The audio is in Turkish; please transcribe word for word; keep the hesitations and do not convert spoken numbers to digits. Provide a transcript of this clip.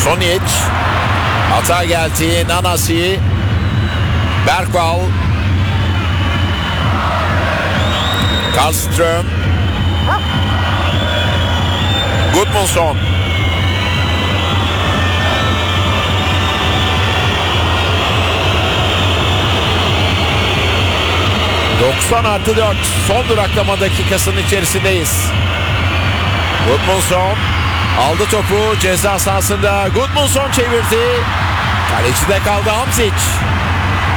Sonic. Hata geldi. Nanasi. Bergvall. Karlström. Gudmundsson. doksan artı dört son duraklama dakikasının içerisindeyiz. Gudmundsson aldı topu ceza sahasında. Gudmundsson çevirdi. Kalecide kaldı Hamzic.